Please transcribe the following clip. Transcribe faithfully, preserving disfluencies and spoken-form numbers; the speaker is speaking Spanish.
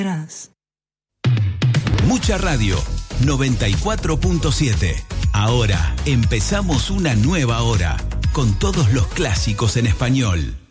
Mucha Radio, noventa y cuatro punto siete. Ahora empezamos una nueva hora con todos los clásicos en español.